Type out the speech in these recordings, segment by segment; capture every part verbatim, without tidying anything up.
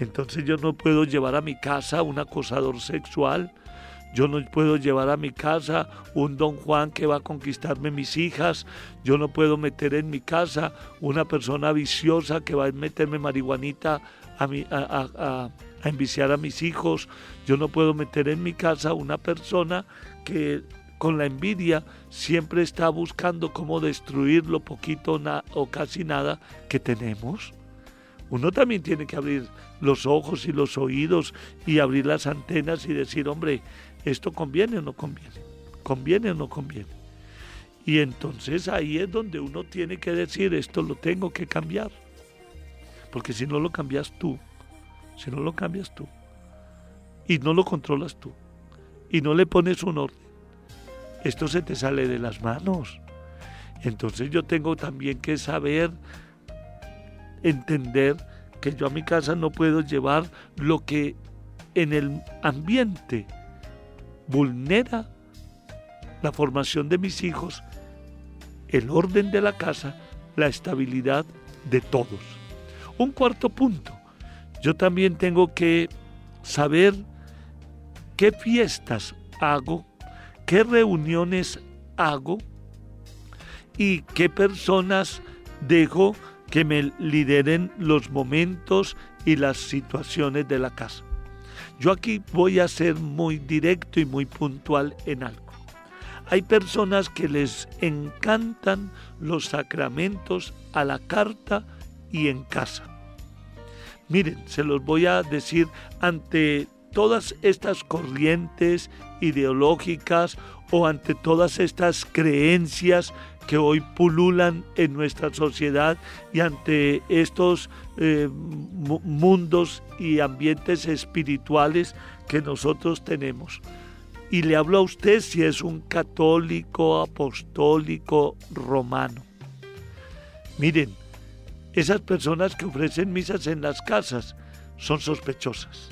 Entonces yo no puedo llevar a mi casa un acosador sexual, yo no puedo llevar a mi casa un Don Juan que va a conquistarme mis hijas, yo no puedo meter en mi casa una persona viciosa que va a meterme marihuanita a, mi, a, a, a, a enviciar a mis hijos, yo no puedo meter en mi casa una persona que con la envidia siempre está buscando cómo destruir lo poquito na, o casi nada que tenemos. Uno también tiene que abrir los ojos y los oídos y abrir las antenas y decir, hombre, ¿esto conviene o no conviene? ¿Conviene o no conviene? Y entonces ahí es donde uno tiene que decir, esto lo tengo que cambiar. Porque si no lo cambias tú, si no lo cambias tú, y no lo controlas tú, y no le pones un orden, esto se te sale de las manos. Entonces yo tengo también que saber entender que yo a mi casa no puedo llevar lo que en el ambiente vulnera la formación de mis hijos, el orden de la casa, la estabilidad de todos. Un cuarto punto, yo también tengo que saber qué fiestas hago, qué reuniones hago y qué personas dejo que me lideren los momentos y las situaciones de la casa. Yo aquí voy a ser muy directo y muy puntual en algo. Hay personas que les encantan los sacramentos a la carta y en casa. Miren, se los voy a decir ante todas estas corrientes ideológicas o ante todas estas creencias que hoy pululan en nuestra sociedad y ante estos eh, mundos y ambientes espirituales que nosotros tenemos. Y le hablo a usted si es un católico, apostólico, romano. Miren, esas personas que ofrecen misas en las casas son sospechosas.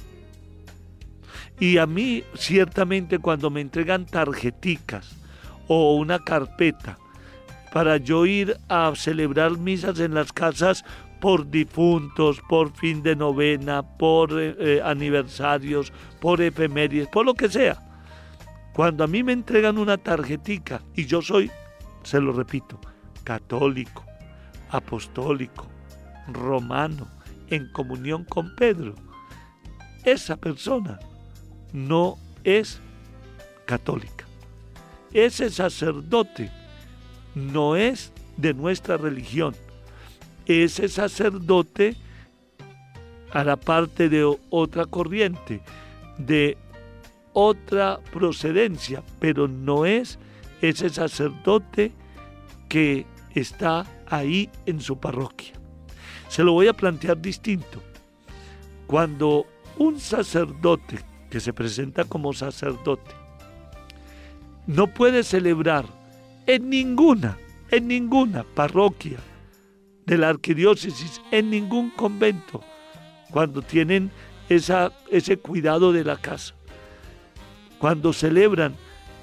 Y a mí, ciertamente, cuando me entregan tarjeticas o una carpeta para yo ir a celebrar misas en las casas por difuntos, por fin de novena, por eh, aniversarios, por efemérides, por lo que sea. Cuando a mí me entregan una tarjetica, y yo soy, se lo repito, católico, apostólico, romano, en comunión con Pedro, esa persona no es católica. Ese sacerdote no es de nuestra religión. Ese sacerdote hará parte de otra corriente, de otra procedencia, pero no es ese sacerdote que está ahí en su parroquia. Se lo voy a plantear distinto. Cuando un sacerdote que se presenta como sacerdote no puede celebrar en ninguna, en ninguna parroquia de la arquidiócesis, en ningún convento, cuando tienen esa, ese cuidado de la casa, cuando celebran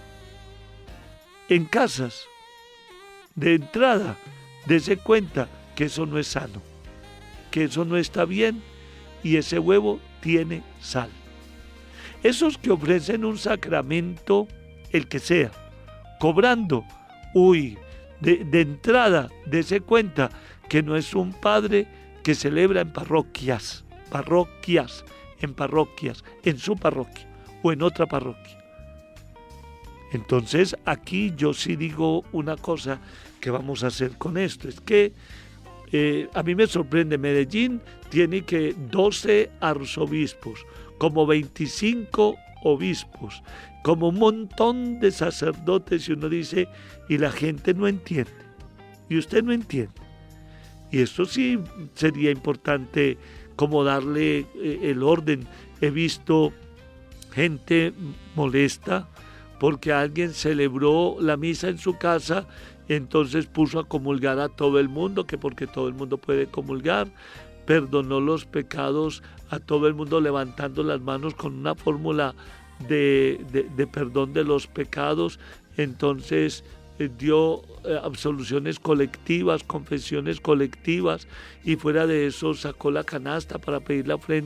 en casas, de entrada, dése cuenta que eso no es sano, que eso no está bien y ese huevo tiene sal. Esos que ofrecen un sacramento, el que sea, cobrando, uy, de, de entrada, dése cuenta que no es un padre que celebra en parroquias, parroquias, en parroquias, en su parroquia o en otra parroquia. Entonces aquí yo sí digo una cosa que vamos a hacer con esto, es que eh, a mí me sorprende, Medellín tiene que doce arzobispos, como veinticinco obispos, como un montón de sacerdotes y uno dice, y la gente no entiende, y usted no entiende. Y esto sí sería importante como darle eh, el orden. He visto gente molesta porque alguien celebró la misa en su casa, entonces puso a comulgar a todo el mundo, que porque todo el mundo puede comulgar, perdonó los pecados a todo el mundo levantando las manos con una fórmula de, de, de perdón de los pecados, entonces eh, dio eh, absoluciones colectivas, confesiones colectivas, y fuera de eso sacó la canasta para pedir la ofrenda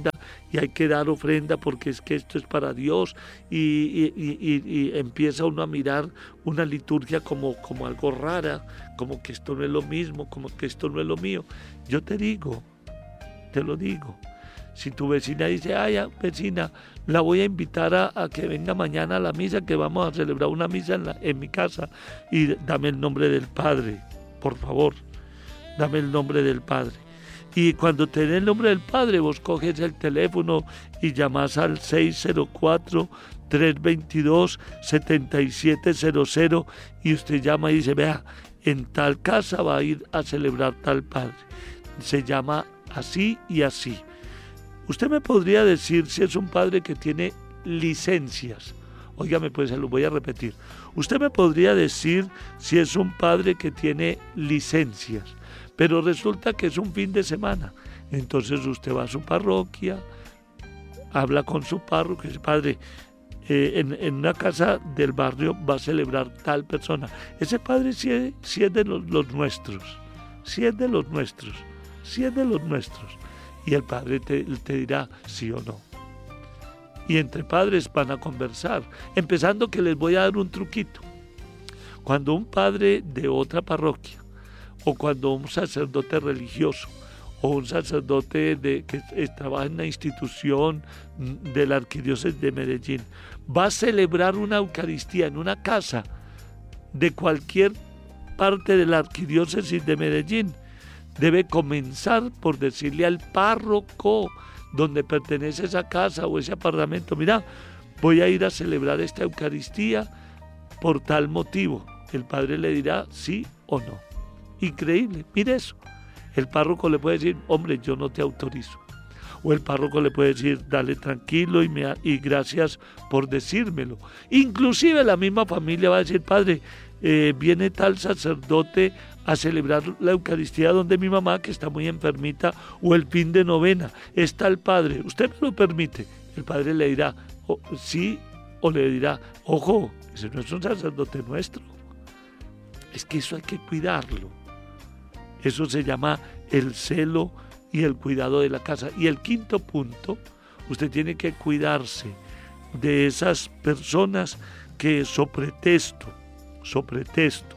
y hay que dar ofrenda porque es que esto es para Dios, y, y, y, y empieza uno a mirar una liturgia como, como algo rara, como que esto no es lo mismo, como que esto no es lo mío. Yo te digo, te lo digo, si tu vecina dice, ay, vecina, la voy a invitar a, a que venga mañana a la misa, que vamos a celebrar una misa en, la, en mi casa, y dame el nombre del Padre, por favor, dame el nombre del Padre. Y cuando te dé el nombre del Padre, vos coges el teléfono y llamás al seis cero cuatro, tres dos dos, siete siete cero cero y usted llama y dice, vea, en tal casa va a ir a celebrar tal Padre. Se llama así y así. Usted me podría decir si es un padre que tiene licencias. Óigame, pues se lo voy a repetir. Usted me podría decir si es un padre que tiene licencias, pero resulta que es un fin de semana. Entonces usted va a su parroquia, habla con su párroco y dice, padre, eh, en, en una casa del barrio va a celebrar tal persona. Ese padre sí es, sí es de los, los nuestros, sí es de los nuestros, sí es de los nuestros. Y el padre te, te dirá sí o no. Y entre padres van a conversar, empezando que les voy a dar un truquito. Cuando un padre de otra parroquia, o cuando un sacerdote religioso, o un sacerdote de, que trabaja en una institución de la Arquidiócesis de Medellín, va a celebrar una Eucaristía en una casa de cualquier parte de la Arquidiócesis de Medellín, debe comenzar por decirle al párroco donde pertenece esa casa o ese apartamento, mira, voy a ir a celebrar esta Eucaristía por tal motivo. El padre le dirá sí o no. Increíble, mire eso. El párroco le puede decir, hombre, yo no te autorizo. O el párroco le puede decir, dale tranquilo y, me, y gracias por decírmelo. Inclusive la misma familia va a decir, padre, eh, viene tal sacerdote a celebrar la Eucaristía donde mi mamá, que está muy enfermita, o el fin de novena, está el padre, ¿usted me lo permite? El padre le dirá, oh, sí, o le dirá, ojo, ese no es un sacerdote nuestro. Es que eso hay que cuidarlo. Eso se llama el celo y el cuidado de la casa. Y el quinto punto, usted tiene que cuidarse de esas personas que sobre pretexto, sobre pretexto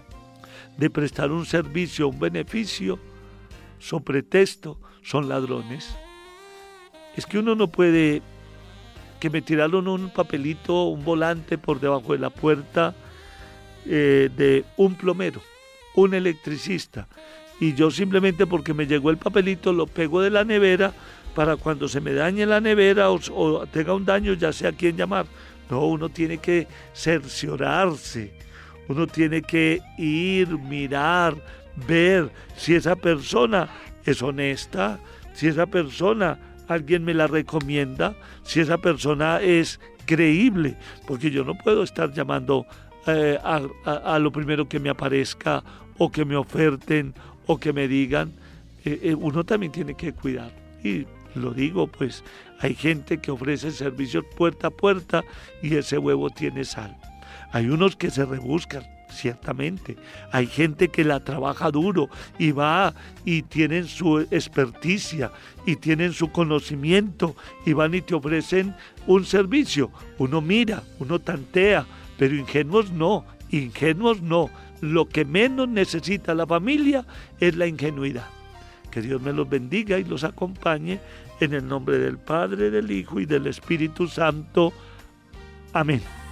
de prestar un servicio, un beneficio, sobre pretexto son ladrones. Es que uno no puede que me tiraron un papelito, un volante por debajo de la puerta eh, de un plomero, un electricista, y yo simplemente porque me llegó el papelito lo pego de la nevera para cuando se me dañe la nevera o, o tenga un daño ya sé a quién llamar. No, uno tiene que cerciorarse, uno tiene que ir, mirar, ver si esa persona es honesta, si esa persona alguien me la recomienda, si esa persona es creíble, porque yo no puedo estar llamando eh, a, a, a lo primero que me aparezca o que me oferten o que me digan. Eh, eh, uno también tiene que cuidar. Y lo digo, pues hay gente que ofrece servicios puerta a puerta y ese huevo tiene sal. Hay unos que se rebuscan, ciertamente. Hay gente que la trabaja duro y va y tienen su experticia y tienen su conocimiento y van y te ofrecen un servicio. Uno mira, uno tantea, pero ingenuos no, ingenuos no. Lo que menos necesita la familia es la ingenuidad. Que Dios me los bendiga y los acompañe en el nombre del Padre, del Hijo y del Espíritu Santo. Amén.